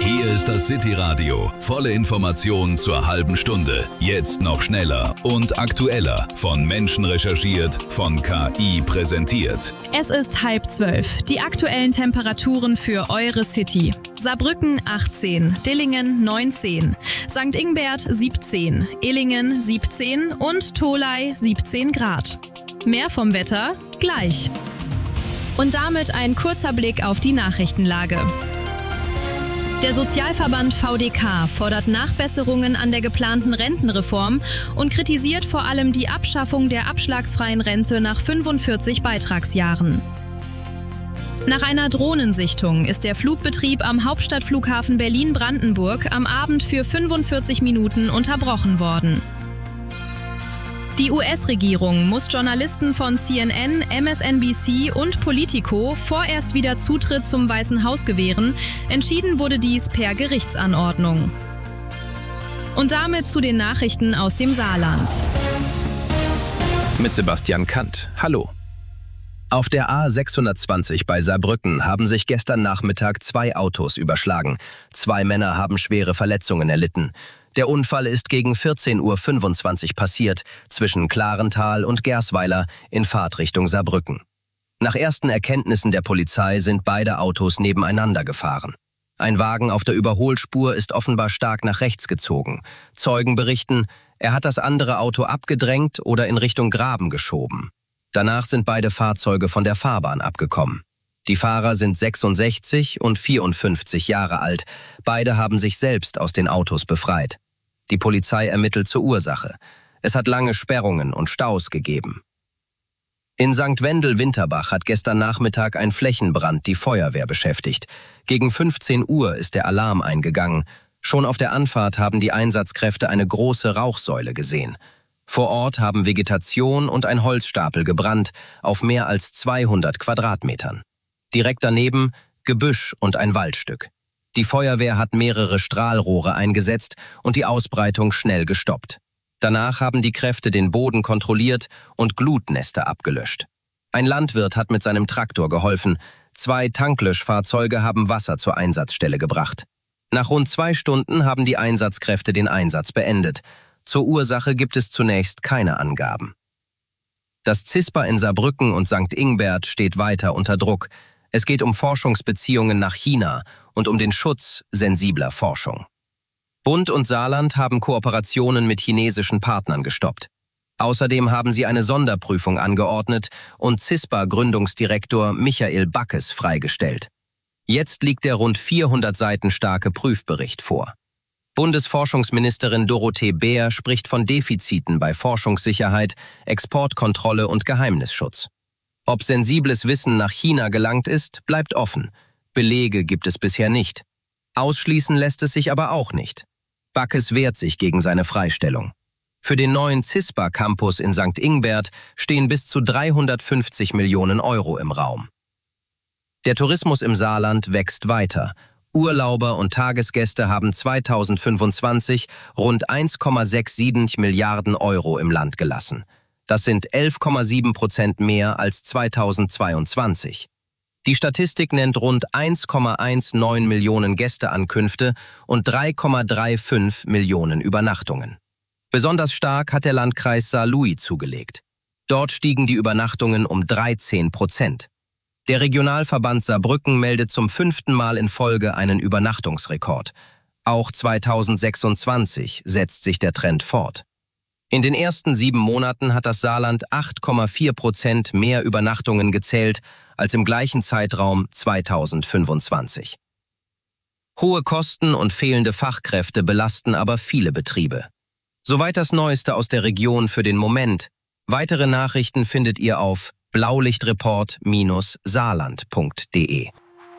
Hier ist das City Radio. Volle Informationen zur halben Stunde. Jetzt noch schneller und aktueller. Von Menschen recherchiert, von KI präsentiert. Es ist 11:30. Die aktuellen Temperaturen für eure City. Saarbrücken 18, Dillingen 19, St. Ingbert 17, Illingen 17 und Tholey 17 Grad. Mehr vom Wetter gleich. Und damit ein kurzer Blick auf die Nachrichtenlage. Der Sozialverband VDK fordert Nachbesserungen an der geplanten Rentenreform und kritisiert vor allem die Abschaffung der abschlagsfreien Rente nach 45 Beitragsjahren. Nach einer Drohnensichtung ist der Flugbetrieb am Hauptstadtflughafen Berlin-Brandenburg am Abend für 45 Minuten unterbrochen worden. Die US-Regierung muss Journalisten von CNN, MSNBC und Politico vorerst wieder Zutritt zum Weißen Haus gewähren. Entschieden wurde dies per Gerichtsanordnung. Und damit zu den Nachrichten aus dem Saarland. Mit Sebastian Kant. Hallo. Auf der A620 bei Saarbrücken haben sich gestern Nachmittag 2 Autos überschlagen. 2 Männer haben schwere Verletzungen erlitten. Der Unfall ist gegen 14:25 Uhr passiert, zwischen Klarental und Gersweiler in Fahrtrichtung Saarbrücken. Nach ersten Erkenntnissen der Polizei sind beide Autos nebeneinander gefahren. Ein Wagen auf der Überholspur ist offenbar stark nach rechts gezogen. Zeugen berichten, er hat das andere Auto abgedrängt oder in Richtung Graben geschoben. Danach sind beide Fahrzeuge von der Fahrbahn abgekommen. Die Fahrer sind 66 und 54 Jahre alt. Beide haben sich selbst aus den Autos befreit. Die Polizei ermittelt zur Ursache. Es hat lange Sperrungen und Staus gegeben. In St. Wendel-Winterbach hat gestern Nachmittag ein Flächenbrand die Feuerwehr beschäftigt. Gegen 15 Uhr ist der Alarm eingegangen. Schon auf der Anfahrt haben die Einsatzkräfte eine große Rauchsäule gesehen. Vor Ort haben Vegetation und ein Holzstapel gebrannt auf mehr als 200 Quadratmetern. Direkt daneben Gebüsch und ein Waldstück. Die Feuerwehr hat mehrere Strahlrohre eingesetzt und die Ausbreitung schnell gestoppt. Danach haben die Kräfte den Boden kontrolliert und Glutnester abgelöscht. Ein Landwirt hat mit seinem Traktor geholfen. 2 Tanklöschfahrzeuge haben Wasser zur Einsatzstelle gebracht. Nach rund 2 Stunden haben die Einsatzkräfte den Einsatz beendet. Zur Ursache gibt es zunächst keine Angaben. Das CISPA in Saarbrücken und St. Ingbert steht weiter unter Druck. Es geht um Forschungsbeziehungen nach China und um den Schutz sensibler Forschung. Bund und Saarland haben Kooperationen mit chinesischen Partnern gestoppt. Außerdem haben sie eine Sonderprüfung angeordnet und CISPA-Gründungsdirektor Michael Backes freigestellt. Jetzt liegt der rund 400 Seiten starke Prüfbericht vor. Bundesforschungsministerin Dorothee Bär spricht von Defiziten bei Forschungssicherheit, Exportkontrolle und Geheimnisschutz. Ob sensibles Wissen nach China gelangt ist, bleibt offen. Belege gibt es bisher nicht. Ausschließen lässt es sich aber auch nicht. Backes wehrt sich gegen seine Freistellung. Für den neuen CISPA-Campus in St. Ingbert stehen bis zu 350 Millionen Euro im Raum. Der Tourismus im Saarland wächst weiter. Urlauber und Tagesgäste haben 2025 rund 1,67 Milliarden Euro im Land gelassen. Das sind 11,7% mehr als 2022. Die Statistik nennt rund 1,19 Millionen Gästeankünfte und 3,35 Millionen Übernachtungen. Besonders stark hat der Landkreis Saarlouis zugelegt. Dort stiegen die Übernachtungen um 13%. Der Regionalverband Saarbrücken meldet zum 5. Mal in Folge einen Übernachtungsrekord. Auch 2026 setzt sich der Trend fort. In den ersten 7 Monaten hat das Saarland 8,4% mehr Übernachtungen gezählt als im gleichen Zeitraum 2025. Hohe Kosten und fehlende Fachkräfte belasten aber viele Betriebe. Soweit das Neueste aus der Region für den Moment. Weitere Nachrichten findet ihr auf blaulichtreport-saarland.de.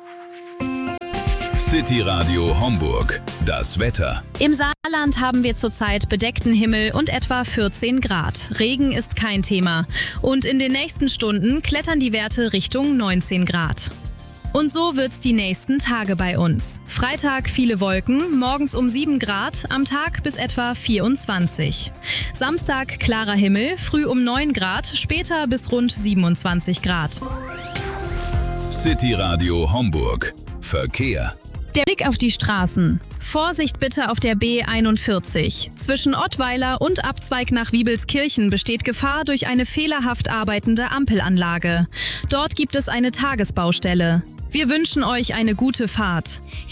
City Radio Homburg. Das Wetter. Im Saarland haben wir zurzeit bedeckten Himmel und etwa 14 Grad. Regen ist kein Thema. Und in den nächsten Stunden klettern die Werte Richtung 19 Grad. Und so wird's die nächsten Tage bei uns. Freitag viele Wolken, morgens um 7 Grad, am Tag bis etwa 24. Samstag klarer Himmel, früh um 9 Grad, später bis rund 27 Grad. City Radio Homburg. Verkehr. Der Blick auf die Straßen. Vorsicht bitte auf der B41. Zwischen Ottweiler und Abzweig nach Wiebelskirchen besteht Gefahr durch eine fehlerhaft arbeitende Ampelanlage. Dort gibt es eine Tagesbaustelle. Wir wünschen euch eine gute Fahrt.